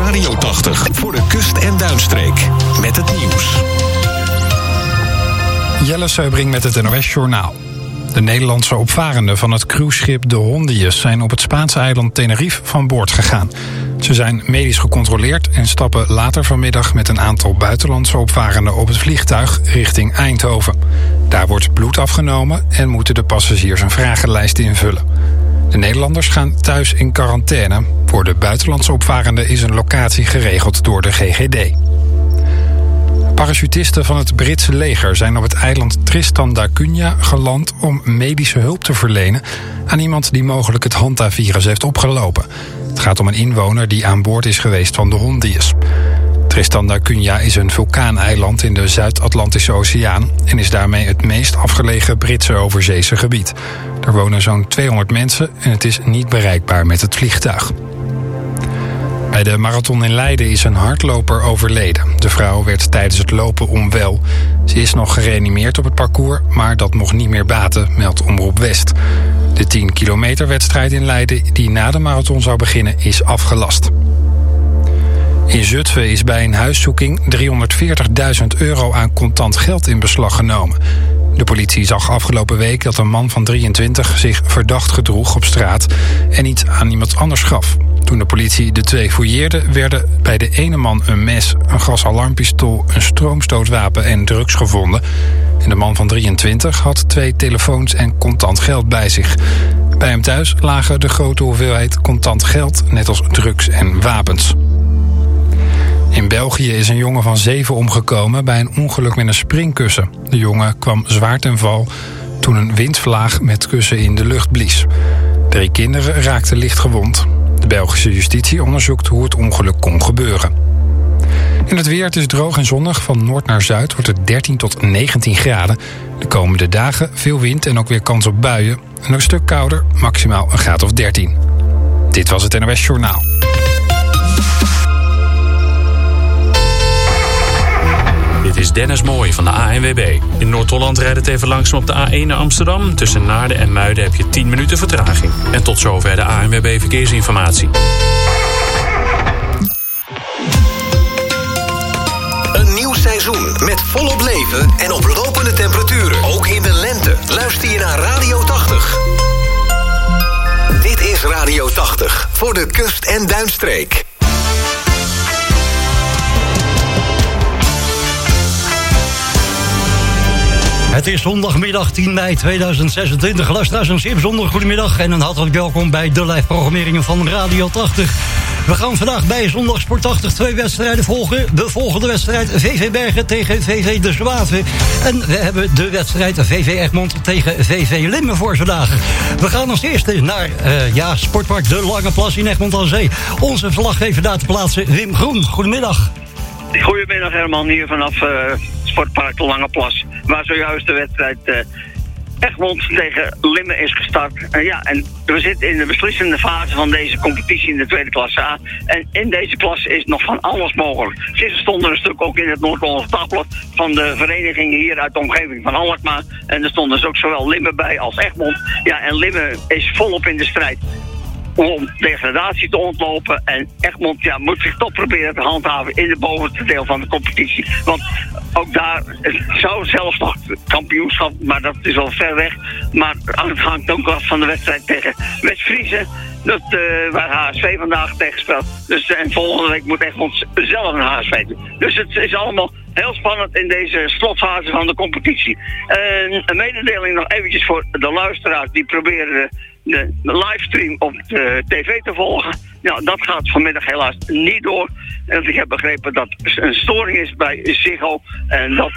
Radio 80 voor de kust- en duinstreek. Met het nieuws. Jelle Seubring met het NOS-journaal. De Nederlandse opvarenden van het cruiseschip de Hondius zijn op het Spaanse eiland Tenerife van boord gegaan. Ze zijn medisch gecontroleerd en stappen later vanmiddag met een aantal buitenlandse opvarenden op het vliegtuig richting Eindhoven. Daar wordt bloed afgenomen en moeten de passagiers een vragenlijst invullen. De Nederlanders gaan thuis in quarantaine. Voor de buitenlandse opvarenden is een locatie geregeld door de GGD. Parachutisten van het Britse leger zijn op het eiland Tristan da Cunha geland om medische hulp te verlenen aan iemand die mogelijk het Hanta-virus heeft opgelopen. Het gaat om een inwoner die aan boord is geweest van de Hondius. Tristan da Cunha is een vulkaaneiland in de Zuid-Atlantische Oceaan en is daarmee het meest afgelegen Britse overzeese gebied. Er wonen zo'n 200 mensen en het is niet bereikbaar met het vliegtuig. Bij de marathon in Leiden is een hardloper overleden. De vrouw werd tijdens het lopen onwel. Ze is nog gereanimeerd op het parcours, maar dat mocht niet meer baten, meldt Omroep West. De 10 kilometer wedstrijd in Leiden, die na de marathon zou beginnen, is afgelast. In Zutphen is bij een huiszoeking €340.000 aan contant geld in beslag genomen. De politie zag afgelopen week dat een man van 23 zich verdacht gedroeg op straat en iets aan iemand anders gaf. Toen de politie de twee fouilleerde, werden bij de ene man een mes, een gasalarmpistool, een stroomstootwapen en drugs gevonden. En de man van 23 had 2 telefoons en contant geld bij zich. Bij hem thuis lagen de grote hoeveelheid contant geld, net als drugs en wapens. In België is een jongen van 7 omgekomen bij een ongeluk met een springkussen. De jongen kwam zwaar ten val toen een windvlaag met kussen in de lucht blies. 3 kinderen raakten licht gewond. De Belgische justitie onderzoekt hoe het ongeluk kon gebeuren. In het weer, het is droog en zonnig. Van noord naar zuid wordt het 13 tot 19 graden. De komende dagen veel wind en ook weer kans op buien. En een stuk kouder, maximaal een graad of 13. Dit was het NOS Journaal. Dit is Dennis Mooij van de ANWB. In Noord-Holland rijdt het even langzaam op de A1 naar Amsterdam. Tussen Naarden en Muiden heb je 10 minuten vertraging. En tot zover de ANWB Verkeersinformatie. Een nieuw seizoen met volop leven en oplopende temperaturen. Ook in de lente. Luister je naar Radio 80. Dit is Radio 80 voor de kust- en duinstreek. Het is zondagmiddag 10 mei 2026. Luisteraars, een zeer bijzondere goedemiddag en een hartelijk welkom bij de live programmeringen van Radio 80. We gaan vandaag bij Zondag Sport 80 2 wedstrijden volgen. De volgende wedstrijd VV Bergen tegen VV De Zwaven. En we hebben de wedstrijd VV Egmond tegen VV Limmen voor vandaag. We gaan als eerste naar Sportpark De Lange Plas in Egmond aan Zee. Onze verslaggever daar te plaatsen, Wim Groen. Goedemiddag. Goedemiddag Herman, hier vanaf Sportpark De Lange Plas. Waar zojuist de wedstrijd Egmond tegen Limmen is gestart. En we zitten in de beslissende fase van deze competitie in de tweede klasse A. En in deze klasse is nog van alles mogelijk. Gisteren stond er een stuk ook in het Noord-Hollands Dagblad van de verenigingen hier uit de omgeving van Alkmaar. En er stonden dus ook zowel Limmen bij als Egmond. Ja, en Limmen is volop in de strijd om degradatie te ontlopen. En Egmond moet zich toch proberen te handhaven in het bovenste deel van de competitie. Want ook daar zou zelfs nog kampioenschap, maar dat is al ver weg. Maar het hangt ook af van de wedstrijd tegen West-Friese. Waar HSV vandaag tegen speelt. Dus, en volgende week moet Egmond zelf een HSV doen. Dus het is allemaal heel spannend in deze slotfase van de competitie. Een mededeling nog eventjes voor de luisteraars die proberen de livestream op de tv te volgen. Ja, dat gaat vanmiddag helaas niet door. En ik heb begrepen dat er een storing is bij Ziggo. En dat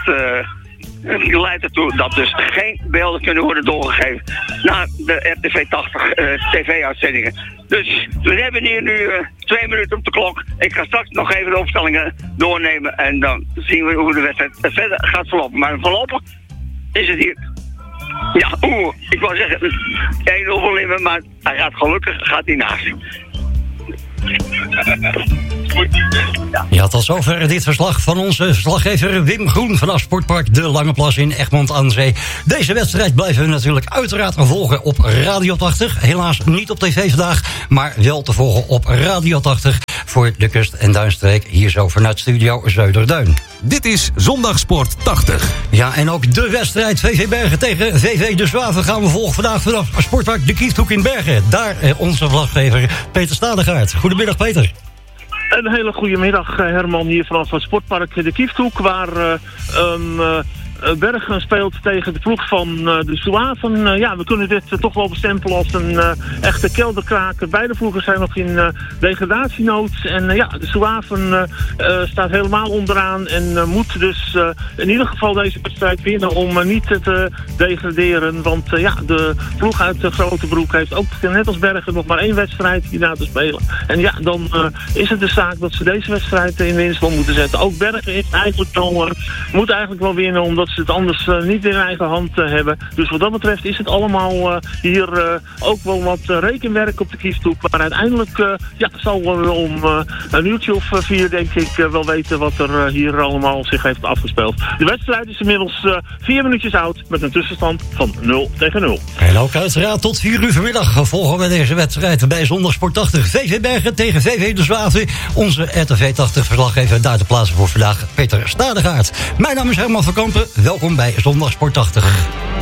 leidt ertoe dat dus geen beelden kunnen worden doorgegeven naar de RTV 80 tv-uitzendingen. Dus we hebben hier nu 2 minuten op de klok. Ik ga straks nog even de opstellingen doornemen en dan zien we hoe de wedstrijd verder gaat verlopen. Maar voorlopig is het hier. Ja, ik wou zeggen 1-0 voor Limmen, maar hij gaat gelukkig naast. Ja. Ja. Ja, tot zover dit verslag van onze verslaggever Wim Groen vanaf Sportpark De Lange Plas in Egmond aan Zee. Deze wedstrijd blijven we natuurlijk uiteraard volgen op Radio 80. Helaas niet op tv vandaag, maar wel te volgen op Radio 80 voor de Kust- en Duinstreek. Hier zo vanuit Studio Zuiderduin. Dit is Zondagsport 80. Ja, en ook de wedstrijd VV Bergen tegen VV De Zwaven gaan we volgen vandaag vanaf Sportpark De Kiefhoek in Bergen. Daar onze verslaggever Peter Stadegaard. Goedemiddag, Peter. Een hele goede middag, Herman, hier vanaf Sportpark De Kiefhoek, waar Bergen speelt tegen de ploeg van de Zwaven. Ja, we kunnen dit toch wel bestempelen als een echte kelderkraker. Beide ploegen zijn nog in degradatienood. En ja, de Zwaven staat helemaal onderaan en moet dus in ieder geval deze wedstrijd winnen om niet te degraderen. Want ja, de ploeg uit Grotebroek heeft ook net als Bergen nog maar 1 wedstrijd hierna te spelen. En ja, dan is het de zaak dat ze deze wedstrijd in winst moeten zetten. Ook Bergen is eigenlijk moet eigenlijk wel winnen, omdat ze het anders niet in eigen hand hebben. Dus wat dat betreft is het allemaal hier ook wel wat rekenwerk op de Kiefhoek. Maar uiteindelijk zal we om een uurtje of 4 denk ik wel weten wat er hier allemaal zich heeft afgespeeld. De wedstrijd is inmiddels 4 minuutjes oud met een tussenstand van 0-0. En ook uiteraard tot 4 uur vanmiddag volgen we deze wedstrijd bij Zondagsport 80. VV Bergen tegen VV De Zwaven. Onze RTV 80 verslaggever daar te plaatsen voor vandaag Peter Stadegaard. Mijn naam is Herman van Kampen. Welkom bij Zondagsport 80.